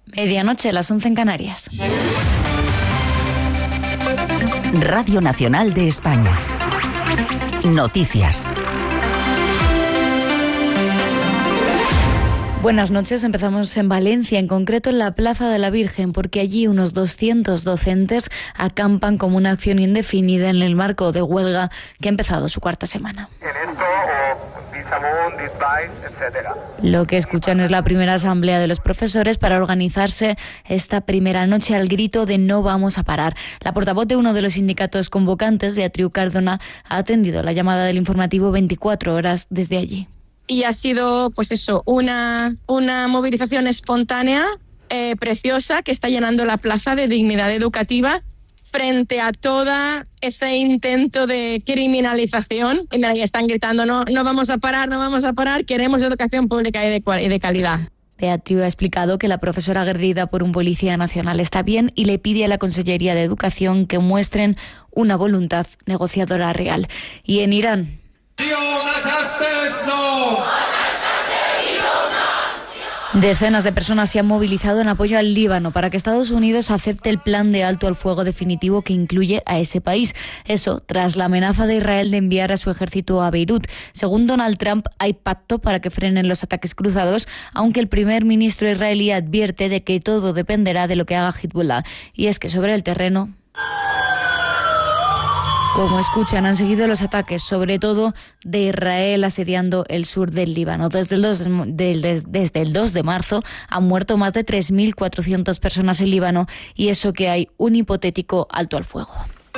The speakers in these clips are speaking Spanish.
Medianoche, las 11 en Canarias. Radio Nacional de España. Noticias. Buenas noches, empezamos en Valencia, en concreto en la Plaza de la Virgen, porque allí unos 200 docentes acampan como una acción indefinida en el marco de huelga que ha empezado su cuarta semana. Lo que escuchan es la primera asamblea de los profesores para organizarse esta primera noche al grito de no vamos a parar. La portavoz de uno de los sindicatos convocantes, Beatriu Cardona, ha atendido la llamada del informativo 24 horas desde allí. Y ha sido, pues eso, una movilización espontánea, preciosa, que está llenando la plaza de dignidad educativa frente a todo ese intento de criminalización. Y mira, ya están gritando, no vamos a parar, no vamos a parar, queremos educación pública y de calidad. Beatriu ha explicado que la profesora agredida por un policía nacional está bien y le pide a la Consellería de Educación que muestren una voluntad negociadora real. Y en Irán... Decenas de personas se han movilizado en apoyo al Líbano para que Estados Unidos acepte el plan de alto al fuego definitivo que incluye a ese país. Eso tras la amenaza de Israel de enviar a su ejército a Beirut. Según Donald Trump, hay pacto para que frenen los ataques cruzados, aunque el primer ministro israelí advierte de que todo dependerá de lo que haga Hezbollah. Y es que sobre el terreno... Como escuchan, han seguido los ataques, sobre todo de Israel asediando el sur del Líbano. Desde el 2 de marzo han muerto más de 3.400 personas en Líbano y eso que hay un hipotético alto al fuego.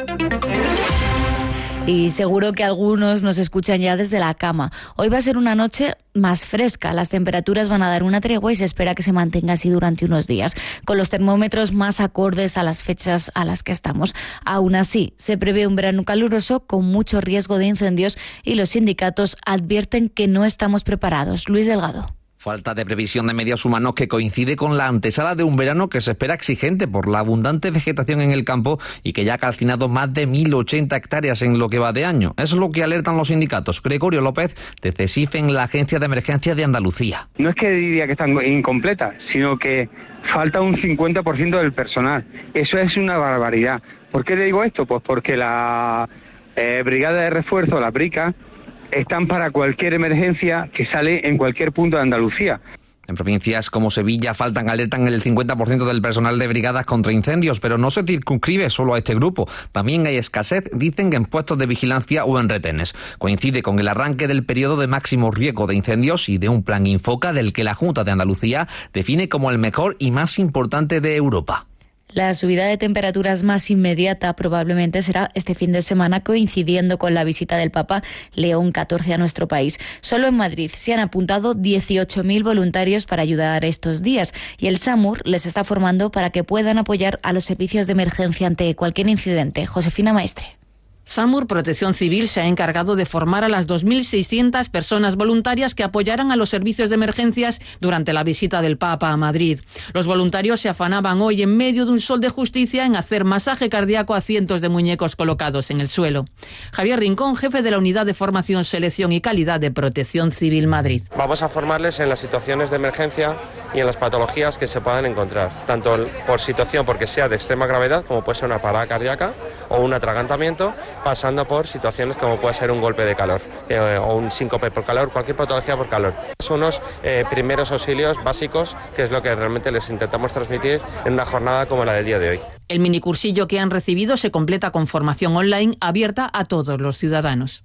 Y seguro que algunos nos escuchan ya desde la cama. Hoy va a ser una noche más fresca. Las temperaturas van a dar una tregua y se espera que se mantenga así durante unos días, con los termómetros más acordes a las fechas a las que estamos. Aún así, se prevé un verano caluroso con mucho riesgo de incendios y los sindicatos advierten que no estamos preparados. Luis Delgado. Falta de previsión de medios humanos que coincide con la antesala de un verano que se espera exigente por la abundante vegetación en el campo y que ya ha calcinado más de 1.080 hectáreas en lo que va de año. Eso es lo que alertan los sindicatos. Gregorio López, de CESIF, en la Agencia de Emergencia de Andalucía. No es que diría que están incompletas, sino que falta un 50% del personal. Eso es una barbaridad. ¿Por qué le digo esto? Pues porque la brigada de refuerzo, la BRICA, están para cualquier emergencia que sale en cualquier punto de Andalucía. En provincias como Sevilla alertan el 50% del personal de brigadas contra incendios, pero no se circunscribe solo a este grupo. También hay escasez, dicen, en puestos de vigilancia o en retenes. Coincide con el arranque del periodo de máximo riesgo de incendios y de un plan Infoca del que la Junta de Andalucía define como el mejor y más importante de Europa. La subida de temperaturas más inmediata probablemente será este fin de semana, coincidiendo con la visita del Papa León XIV a nuestro país. Solo en Madrid se han apuntado 18.000 voluntarios para ayudar estos días y el SAMUR les está formando para que puedan apoyar a los servicios de emergencia ante cualquier incidente. Josefina Maestre. SAMUR Protección Civil se ha encargado de formar a las 2.600 personas voluntarias que apoyarán a los servicios de emergencias durante la visita del Papa a Madrid. Los voluntarios se afanaban hoy en medio de un sol de justicia en hacer masaje cardíaco a cientos de muñecos colocados en el suelo. Javier Rincón, jefe de la Unidad de Formación, Selección y Calidad de Protección Civil Madrid. Vamos a formarles en las situaciones de emergencia y en las patologías que se puedan encontrar, tanto por situación porque sea de extrema gravedad, como puede ser una parada cardíaca o un atragantamiento, pasando por situaciones como puede ser un golpe de calor o un síncope por calor, cualquier patología por calor. Son unos primeros auxilios básicos, que es lo que realmente les intentamos transmitir en una jornada como la del día de hoy. El minicursillo que han recibido se completa con formación online abierta a todos los ciudadanos.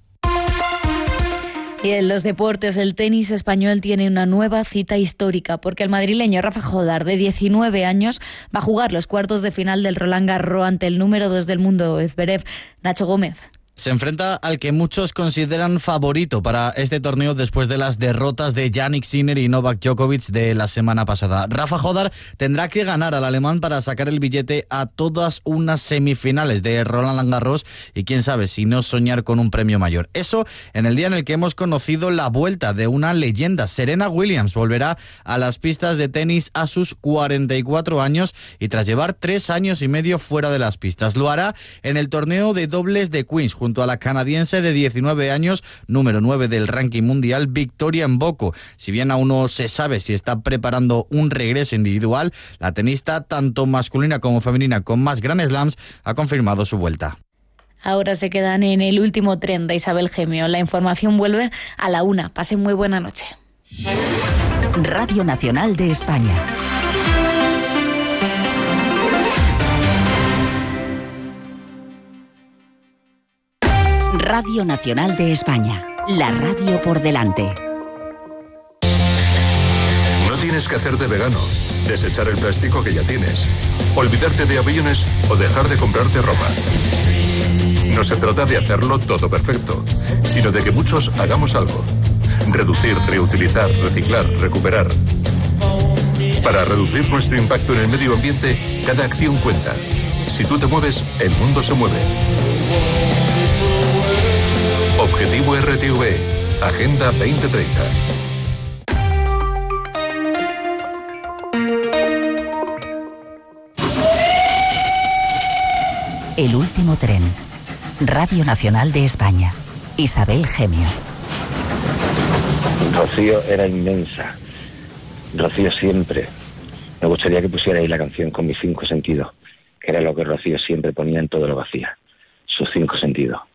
Y en los deportes, el tenis español tiene una nueva cita histórica, porque el madrileño Rafa Jodar, de 19 años, va a jugar los cuartos de final del Roland Garros ante el número 2 del mundo, Zverev. Nacho Gómez. Se enfrenta al que muchos consideran favorito para este torneo después de las derrotas de Jannik Sinner y Novak Djokovic de la semana pasada. Rafa Jodar tendrá que ganar al alemán para sacar el billete a todas unas semifinales de Roland Garros y quién sabe si no soñar con un premio mayor. Eso en el día en el que hemos conocido la vuelta de una leyenda. Serena Williams volverá a las pistas de tenis a sus 44 años y tras llevar 3 años y medio fuera de las pistas. Lo hará en el torneo de dobles de Queens, junto a la canadiense de 19 años, número 9 del ranking mundial, Victoria Mboko. Si bien aún no se sabe si está preparando un regreso individual, la tenista, tanto masculina como femenina con más Grand Slams, ha confirmado su vuelta. Ahora se quedan en el último tren de Isabel Gemio. La información vuelve a la 1. Pasen muy buena noche. Radio Nacional de España. Radio Nacional de España. La radio por delante. No tienes que hacerte vegano, desechar el plástico que ya tienes, olvidarte de aviones o dejar de comprarte ropa. No se trata de hacerlo todo perfecto, sino de que muchos hagamos algo. Reducir, reutilizar, reciclar, recuperar. Para reducir nuestro impacto en el medio ambiente, cada acción cuenta. Si tú te mueves, el mundo se mueve. Objetivo RTV, Agenda 2030. El último tren. Radio Nacional de España. Isabel Gemio. Rocío era inmensa. Rocío siempre. Me gustaría que pusierais la canción con mis 5 sentidos, que era lo que Rocío siempre ponía en todo lo que hacía. Sus 5 sentidos.